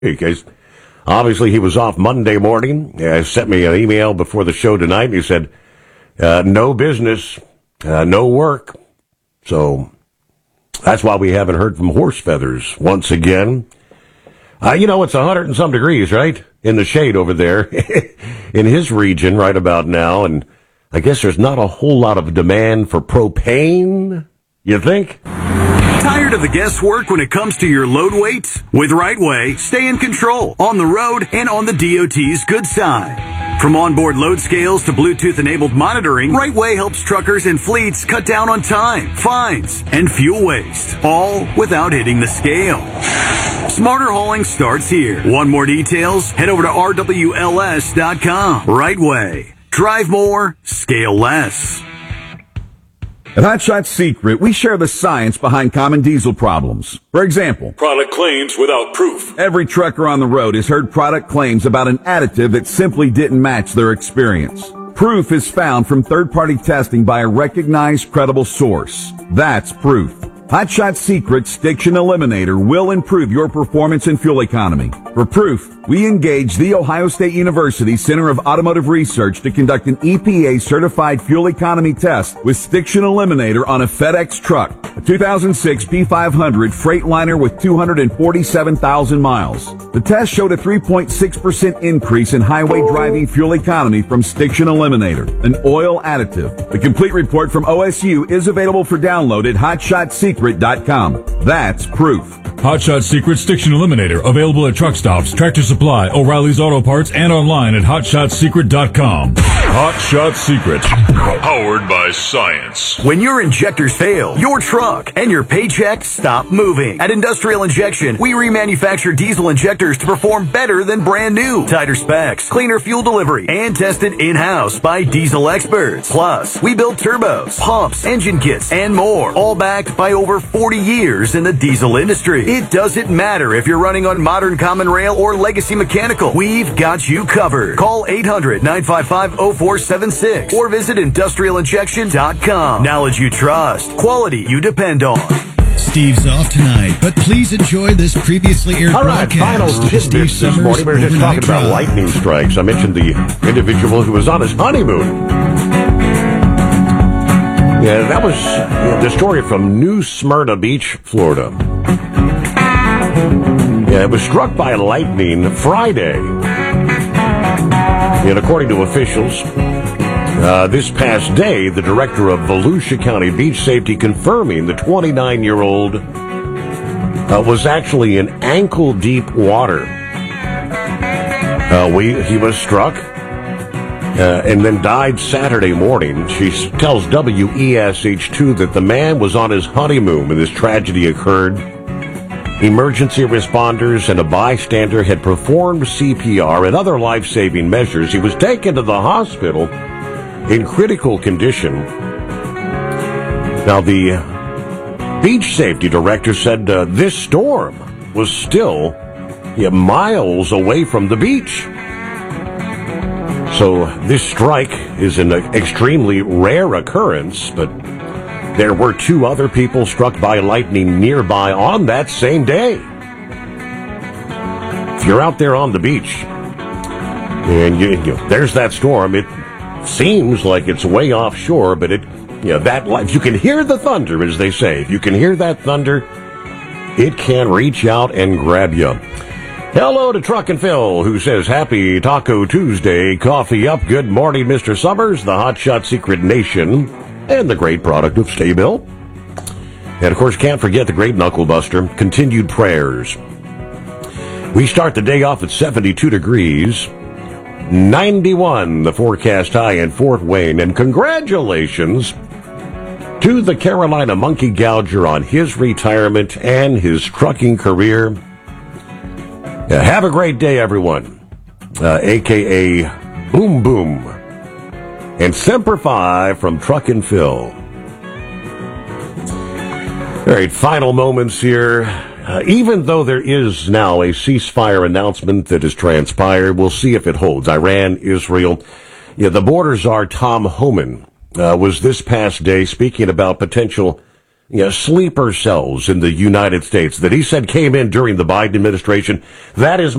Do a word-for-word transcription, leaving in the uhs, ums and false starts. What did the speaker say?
Because obviously he was off Monday morning. He sent me an email before the show tonight, and he said, uh, no business, uh, no work. So that's why we haven't heard from Horse Feathers once again. Uh, you know, it's a hundred and some degrees, right? In the shade over there in his region right about now. And I guess there's not a whole lot of demand for propane, you think? Tired of the guesswork when it comes to your load weights? With Rightway, stay in control on the road and on the D O T's good side. From onboard load scales to Bluetooth-enabled monitoring, Rightway helps truckers and fleets cut down on time, fines, and fuel waste, all without hitting the scale. Smarter hauling starts here. Want more details? Head over to R W L S dot com. Rightway. Drive more, scale less. At Hot Shot Secret, we share the science behind common diesel problems. For example, product claims without proof. Every trucker on the road has heard product claims about an additive that simply didn't match their experience. Proof is found from third-party testing by a recognized, credible source. That's proof. Hot Shot Secret's Stiction Eliminator will improve your performance and fuel economy. For proof, we engaged the Ohio State University Center of Automotive Research to conduct an E P A-certified fuel economy test with Stiction Eliminator on a FedEx truck, a two thousand six P five hundred Freightliner with two hundred forty-seven thousand miles. The test showed a three point six percent increase in highway driving fuel economy from Stiction Eliminator, an oil additive. The complete report from O S U is available for download at hot shot secret dot com. That's proof. Hot Shot Secret Stiction Eliminator, available at truck stops, Tractor Supply, O'Reilly's Auto Parts, and online at hot shot secret dot com. Hot Shot Secret, powered by science. When your injectors fail, your truck and your paycheck stop moving. At Industrial Injection, we remanufacture diesel injectors to perform better than brand new. Tighter specs, cleaner fuel delivery, and tested in-house by diesel experts. Plus, we build turbos, pumps, engine kits, and more, all backed by over forty years in the diesel industry. It doesn't matter if you're running on modern common rail or legacy mechanical. We've got you covered. Call eight hundred nine five five oh four seven six or visit industrial injection dot com. Knowledge you trust. Quality you depend on. Steve's off tonight, but please enjoy this previously aired All right, final broadcast. tidbits this Summers morning. We were just talking Overnight about Drive. lightning strikes. I mentioned the individual who was on his honeymoon. Yeah, that was yeah, the story from New Smyrna Beach, Florida. Yeah, it was struck by lightning Friday. And according to officials, uh, this past day, the director of Volusia County Beach Safety confirming the twenty-nine-year-old uh, was actually in ankle-deep water. Uh, we he was struck uh, and then died Saturday morning. She tells W E S H two that the man was on his honeymoon when this tragedy occurred. Emergency responders and a bystander had performed C P R and other life-saving measures. He was taken to the hospital in critical condition. Now, the beach safety director said uh, this storm was still yeah, miles away from the beach. So this strike is an extremely rare occurrence, but there were two other people struck by lightning nearby on that same day. If you're out there on the beach and you, you know, there's that storm, it seems like it's way offshore, but it, you know, that if you can hear the thunder, as they say, if you can hear that thunder, it can reach out and grab you. Hello to Truck and Phil, who says, happy Taco Tuesday, coffee up, good morning, Mister Summers, the Hot Shot Secret Nation, and the great product of Staybill. And, of course, can't forget the great Knuckle Buster, continued prayers. We start the day off at seventy-two degrees, ninety-one the forecast high in Fort Wayne, and congratulations to the Carolina Monkey Gouger on his retirement and his trucking career. Uh, have a great day, everyone, uh, a k a. Boom Boom. And Semper Fi from Truck and Phil. All right, final moments here. Uh, even though there is now a ceasefire announcement that has transpired, we'll see if it holds. Iran, Israel. Yeah, the border czar Tom Homan uh, was this past day speaking about potential you know, sleeper cells in the United States that he said came in during the Biden administration. That is